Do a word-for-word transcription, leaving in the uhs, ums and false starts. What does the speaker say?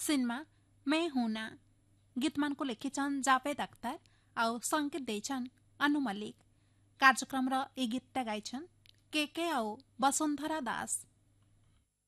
Cinema मैं हूं ना गीत मान को लिखिछन जावेद अख्तर आउ संगीत देछन अनु मल्लिक। कार्यक्रम रो ए गीत गाइछन के के आउ वसुंधरा दास।